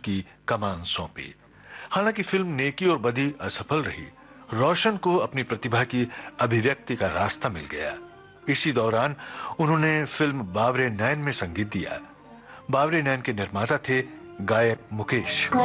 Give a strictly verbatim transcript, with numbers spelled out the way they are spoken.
की कमान सौंपी। हालांकि फिल्म नेकी और बदी असफल रही, रोशन को अपनी प्रतिभा की अभिव्यक्ति का रास्ता मिल गया। इसी दौरान उन्होंने फिल्म बावरे नैन में संगीत दिया। बावरे नैन के निर्माता थे गायक मुकेश।